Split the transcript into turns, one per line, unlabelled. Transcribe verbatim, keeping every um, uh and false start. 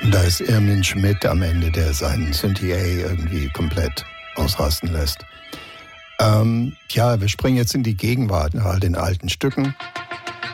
Da ist Irmin Schmidt am Ende, der seinen Synthie-A irgendwie komplett ausrasten lässt. Ähm, ja, wir springen jetzt in die Gegenwart nach all den alten Stücken.